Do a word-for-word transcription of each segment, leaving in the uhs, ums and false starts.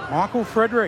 Michael Frederick,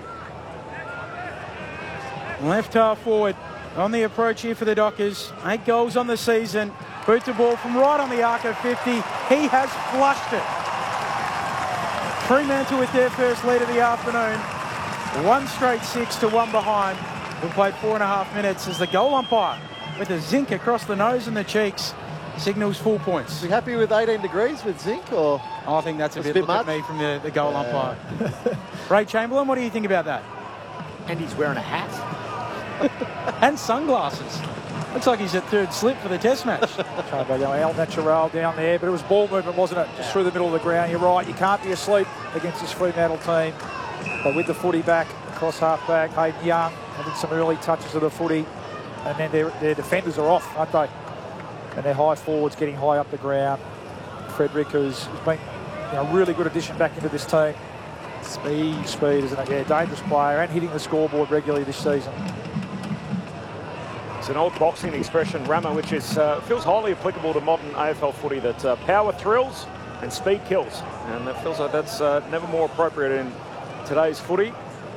left half forward, on the approach here for the Dockers. Eight goals on the season. Boot the ball from right on the arc of fifty. He has flushed it. Fremantle with their first lead of the afternoon. One straight six to one behind. We played four and a half minutes as the goal umpire, with a zinc across the nose and the cheeks, signals full points. Are you happy with eighteen degrees with zinc, or? I think that's a bit, a bit look much at me from the, the goal yeah. umpire. Ray Chamberlain, what do you think about that? And he's wearing a hat. And sunglasses. Looks like he's at third slip for the test match. El Natural down there, but it was ball movement, wasn't it? Just through the middle of the ground. You're right, you can't be asleep against this Fremantle team. But with the footy back, across half-back, Hayden Young having some early touches of the footy. And then their, their defenders are off, aren't they? And their high forwards getting high up the ground. Frederick, who's been you know, a really good addition back into this team. Speed. Speed, isn't it? Yeah, dangerous player and hitting the scoreboard regularly this season. It's an old boxing expression, Rama, which is uh, feels highly applicable to modern A F L footy, that uh, power thrills and speed kills. And that feels like that's uh, never more appropriate in today's footy.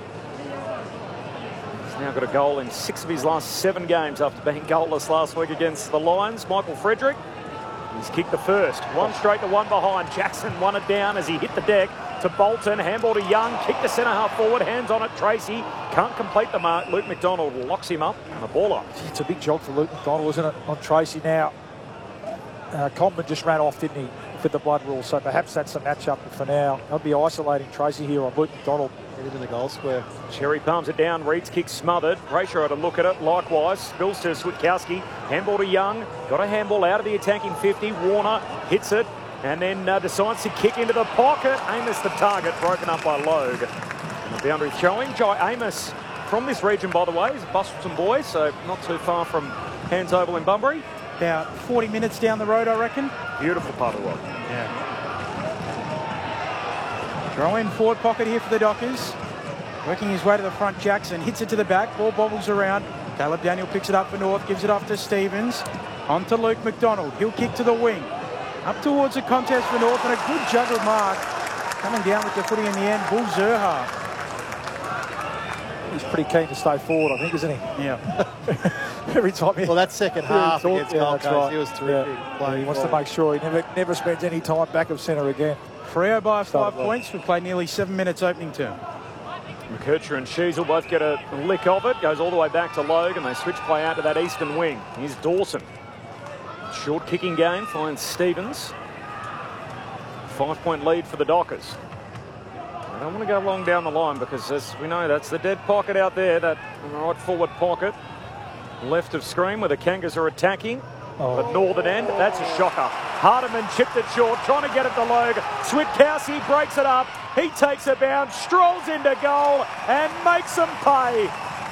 He's now got a goal in six of his last seven games after being goalless last week against the Lions. Michael Frederick, he's kicked the first. One straight to one behind. Jackson won it down as he hit the deck to Bolton. Handball to Young. Kick to centre half forward. Hands on it. Tracy can't complete the mark. Luke McDonald locks him up and the ball up. It's a big job for Luke McDonald, isn't it, on Tracy now. Uh, Coleman just ran off, didn't he, for the blood rule, so perhaps that's a match-up for now. I'll be isolating Tracy here on Luke McDonald. Get him in the goal square. Cherry palms it down. Reed's kick smothered. Brayshaw had a look at it. Likewise, spills to Switkowski. Handball to Young. Got a handball out of the attacking fifty. Warner hits it and then uh, decides to kick into the pocket. Amos the target, broken up by Logue. And the boundary throwing. Jai Amos from this region, by the way. He's a Busselton boy, so not too far from Hands Oval in Bunbury. About forty minutes down the road, I reckon. Beautiful part of the world. Yeah. Throw in forward pocket here for the Dockers. Working his way to the front, Jackson hits it to the back. Ball bobbles around. Caleb Daniel picks it up for North, gives it off to Stevens. On to Luke McDonald. He'll kick to the wing. Up towards the contest for North, and a good juggled mark. Coming down with the footy in the end, Bull Zerha. He's pretty keen to stay forward, I think, isn't he? Yeah. Every time he... Well, that second half thought, against yeah, Gold that's Coast, right. he was terrific. Yeah. He wants to make sure he never never spends any time back of centre again. Freo by five Started points. We played nearly seven minutes opening term. McKercher and Sheasel both get a lick of it. Goes all the way back to Logue, and they switch play out to that eastern wing. Here's Dawson. Short kicking game finds Stevens. Five-point lead for the Dockers. I don't want to go long down the line because, as we know, that's the dead pocket out there, that right forward pocket. Left of screen where the Kangas are attacking. Oh. But northern end, that's a shocker. Hardiman chipped it short, trying to get it to Logue. Switkowski breaks it up. He takes a bounce, strolls into goal and makes them pay.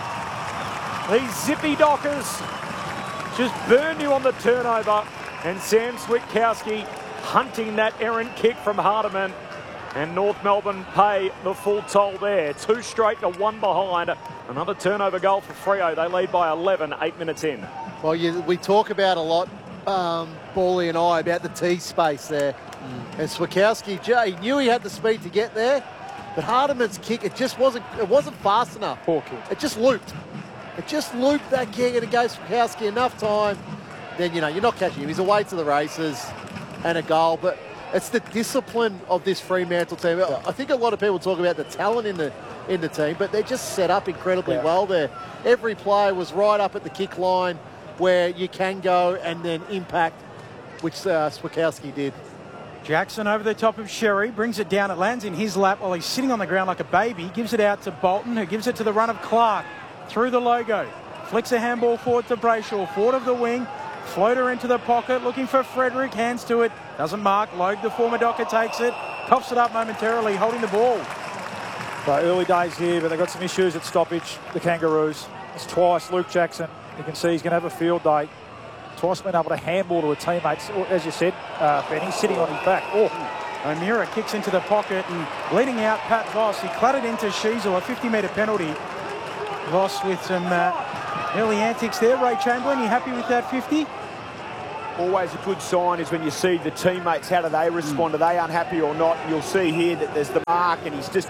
These zippy Dockers just burn you on the turnover. And Sam Switkowski hunting that errant kick from Hardiman. And North Melbourne pay the full toll there. Two straight to one behind. Another turnover goal for Freo. They lead by eleven, eight minutes in. Well, you, we talk about a lot, um, Bally and I, about the T space there. Mm. And Switkowski, he knew he had the speed to get there, but Hardiman's kick, it just wasn't, it wasn't fast enough. Poor kick. It just looped. It just looped that kick, and it gave Switkowski enough time. Then, you know, you're not catching him. He's away to the races and a goal, but it's the discipline of this Fremantle team. Yeah. I think a lot of people talk about the talent in the in the team, but they're just set up incredibly yeah. well there. Every player was right up at the kick line where you can go and then impact, which uh, Switkowski did. Jackson over the top of Sherry, brings it down, it lands in his lap while he's sitting on the ground like a baby, gives it out to Bolton, who gives it to the run of Clark, through the logo, flicks a handball forward to Brayshaw, forward of the wing, floater into the pocket, looking for Frederick, hands to it, doesn't mark, Logue, the former Docker, takes it, coughs it up momentarily, holding the ball. So early days here, but they've got some issues at stoppage, the Kangaroos. It's twice Luke Jackson. You can see he's going to have a field day. Twice been able to handball to a teammate. As you said, uh, Benny, sitting on his back. Oh. O'Meara kicks into the pocket and leading out Pat Voss. He clattered into Sheasel, a fifty metre penalty. Voss with some uh, early antics there. Ray Chamberlain, you happy with that fifty? Always a good sign is when you see the teammates, how do they respond? Mm. Are they unhappy or not? And you'll see here that there's the mark and he's just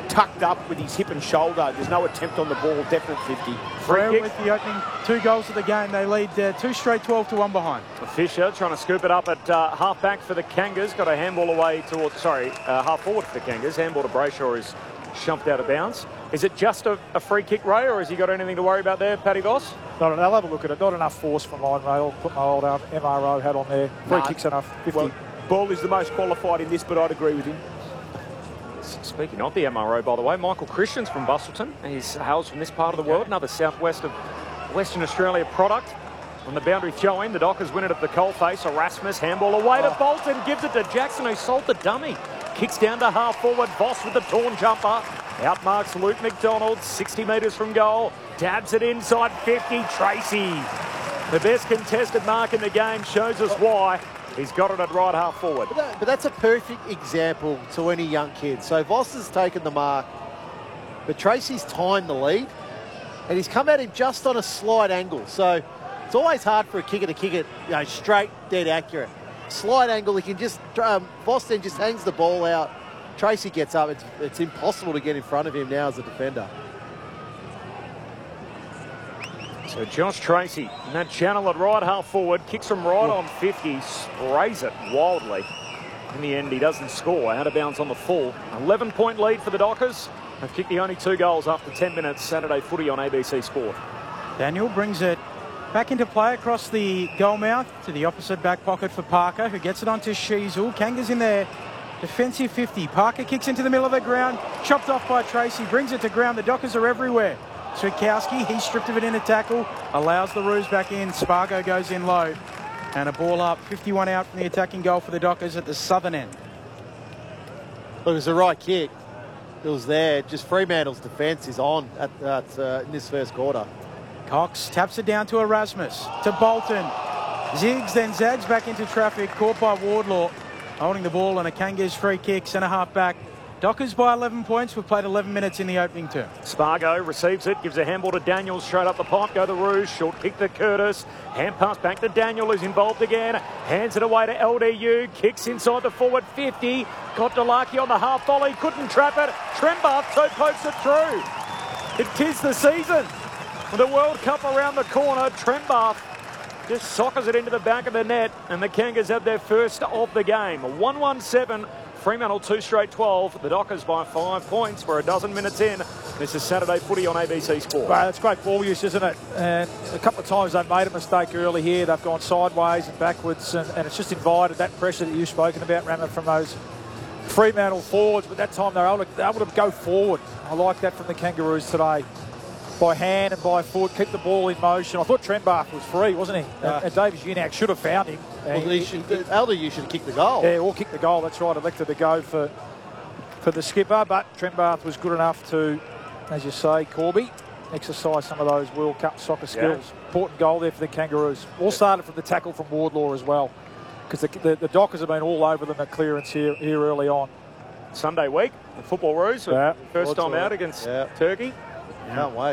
tucked up with his hip and shoulder. There's no attempt on the ball, definite fifty. Free Freo kick. with the opening two goals of the game. They lead uh, two straight twelve to one behind. Fisher trying to scoop it up at uh, half back for the Kangas. Got a handball away towards, sorry, uh, half forward for the Kangas. Handball to Brayshaw is shumped out of bounds. Is it just a, a free kick, Ray, or has he got anything to worry about there, Paddy Voss? Not, I'll have a look at it. Not enough force from line rail. Put my old um, M R O hat on there. Free Nah. kicks enough. fifty. Well, Ball is the most qualified in this, but I'd agree with him. Speaking of the M R O, by the way, Michael Christians from Bustleton. He hails from this part of the world, another southwest of Western Australia product. On the boundary throw in, the Dockers win it at the coalface. Erasmus, handball away to Bolton, gives it to Jackson, who sold the dummy. Kicks down to half forward, Voss with the torn jumper. Outmarks Luke McDonald, sixty metres from goal. Dabs it inside fifty, Tracy. The best contested mark in the game, shows us why. He's got it at right half forward. But, that, but that's a perfect example to any young kid. So Voss has taken the mark, but Tracy's timed the lead, and he's come at him just on a slight angle. So it's always hard for a kicker to kick it, you know, straight, dead accurate. Slight angle, he can just, um, Voss then just hangs the ball out. Tracy gets up. It's, it's impossible to get in front of him now as a defender. So Josh Tracy in that channel at right half forward, kicks from right on fifty, sprays it wildly. In the end, he doesn't score. Out of bounds on the full. eleven point lead for the Dockers. They've kicked the only two goals after ten minutes. Saturday footy on A B C Sport. Daniel brings it back into play across the goal mouth to the opposite back pocket for Parker, who gets it onto Sheasel. Kangas in there. Defensive fifty. Parker kicks into the middle of the ground. Chopped off by Tracy. Brings it to ground. The Dockers are everywhere. Switkowski, he stripped of it in a tackle. Allows the Roos back in. Spargo goes in low. And a ball up. fifty-one out from the attacking goal for the Dockers at the southern end. Look, it was the right kick. It was there. Just Fremantle's defence is on at, at, uh, in this first quarter. Cox taps it down to Erasmus. To Bolton. Zigs, then zags back into traffic. Caught by Wardlaw. Holding the ball and a Kangas free kick. Centre half back. Dockers by eleven points. We've played eleven minutes in the opening term. Spargo receives it, gives a handball to Daniels, straight up the pipe, go the Rouge, short kick to Curtis, hand pass back to Daniel, who's involved again, hands it away to L D U, kicks inside the forward fifty, got Delaki on the half volley, couldn't trap it, Trembath toe pokes it through. It is the season. With the World Cup around the corner, Trembath just sockers it into the back of the net, and the Kangas have their first of the game. one one seven. Fremantle two straight twelve. The Dockers by five points. We're a dozen minutes in. This is Saturday footy on A B C Sport. Well, it's great ball use, isn't it? And a couple of times they've made a mistake early here. They've gone sideways and backwards, and, and it's just invited that pressure that you've spoken about, Rammer, from those Fremantle forwards. But that time they're able to, they're able to go forward. I like that from the Kangaroos today. By hand and by foot, keep the ball in motion. I thought Trembath was free, wasn't he? Yeah. And, and Davis Unac should have found him. Well, he should, L D U should have kicked the goal. Yeah, or kick the goal. That's right. Elected to go for for the skipper, but Trembath was good enough to, as you say, Corby, exercise some of those World Cup soccer skills. Yeah. Important goal there for the Kangaroos. All started from the tackle from Wardlaw as well, because the, the, the Dockers have been all over them at clearance here here early on. Sunday week, the Football Roos, Yeah. first time Lots of out it. against Yeah. Turkey. Can't wait.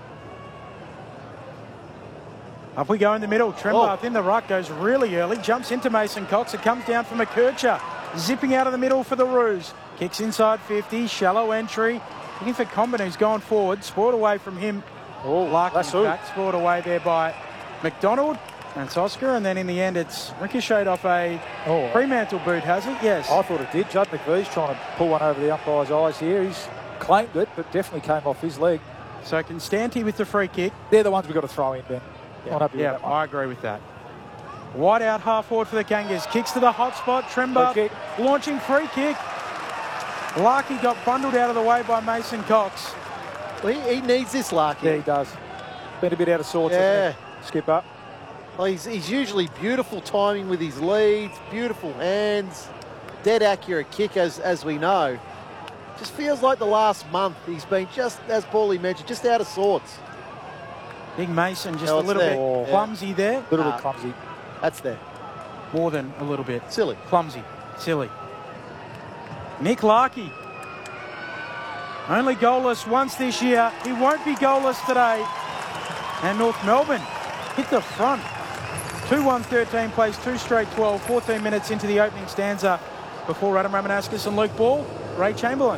Up we go in the middle. Trembath Oh. in the ruck, goes really early, jumps into Mason Cox. It comes down from McKercher, zipping out of the middle for the Roos. Kicks inside fifty, shallow entry. Looking for Comben, who's gone forward. Spoiled away from him. Oh, Larkin's Lasso. back, spoiled away there by McDonald. That's Oscar, and then in the end it's ricocheted off a Oh. Fremantle boot, has it? Yes. I thought it did. Judd McVee's trying to pull one over the umpire's eyes here. He's claimed it, but definitely came off his leg. So Constanti with the free kick. They're the ones we've got to throw in, Ben. Not happy Yeah, with that one. I agree with that. Wide out half forward for the Kangas. Kicks to the hot spot. Trembath Free kick. launching free kick. Larky got bundled out of the way by Mason Cox. Well, he, he needs this, Larky. Yeah, he does. Been a bit out of sorts, Yeah. hasn't he? Skip up. Well, he's, he's usually beautiful timing with his leads, beautiful hands, dead accurate kick, as, as we know. Just feels like the last month he's been just, as Paulie mentioned, just out of sorts. Big Mason just No, a it's little there. bit Oh. clumsy there. Little Nah. bit clumsy. That's there. More than a little bit. Silly. Clumsy. Silly. Nick Larky. Only goalless once this year. He won't be goalless today. And North Melbourne hit the front. two one thirteen plays two straight twelve. fourteen minutes into the opening stanza before Adam Ramanauskas and Luke Ball. Ray Chamberlain.